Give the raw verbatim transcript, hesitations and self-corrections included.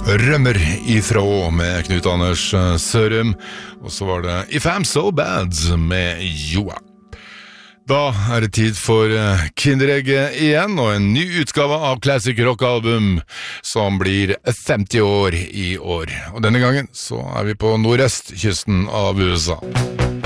Rømmer i tråd med Knut Anders Sørum, og så var det If I'm So Bad med Joa. Da er det tid for Kinderegget igjen, og en ny utgave av Classic Rock-album, som blir femti år i år. Og denne gangen så er vi på nordøstkysten av U S A.